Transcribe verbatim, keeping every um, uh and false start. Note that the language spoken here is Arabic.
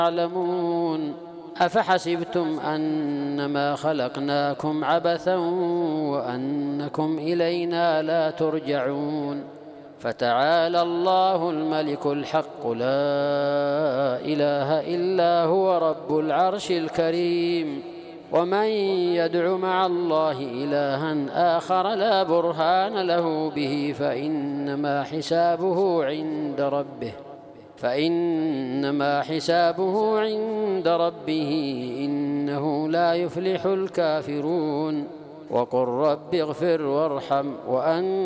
يعلمون. أفحسبتم أنما خلقناكم عبثا وأنكم إلينا لا ترجعون. فتعالى الله الملك الحق لا إله إلا هو رب العرش الكريم. ومن يدع مع الله إلها آخر لا برهان له به فإنما حسابه عند ربه فإنما حسابه عند ربه إنه لا يفلح الكافرون. وقل رب اغفر وارحم وأنت